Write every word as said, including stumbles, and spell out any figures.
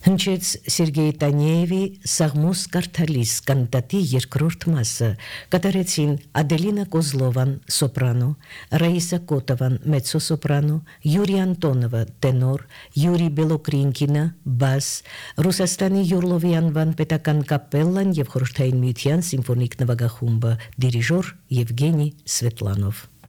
Հնչեց Սերգեյ Տանիևի «Սաղմոս կարդալիս» կանտատի երկրորդ մասը, կատարեցին Ադելինա Կոզլովան սոպրանո, Ռաիսա Կոտովան մեծոսոպրանո, Յուրի Անտոնովը տենոր, Յուրի Բելոկրինկինը բաս, Ռուսաստանի Յուրլովի անվան պետական կապելլան եւ Խորհրդային Միության սիմֆոնիկ նվագախումբը, դիրիժոր Եվգենի Սվետլանով։